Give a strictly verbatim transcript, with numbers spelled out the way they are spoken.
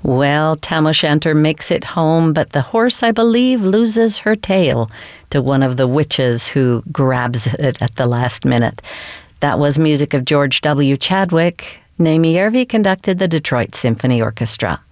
Well, Tam O'Shanter makes it home, but the horse, I believe, loses her tail to one of the witches who grabs it at the last minute. That was music of George W. Chadwick. Naomi Järvi conducted the Detroit Symphony Orchestra.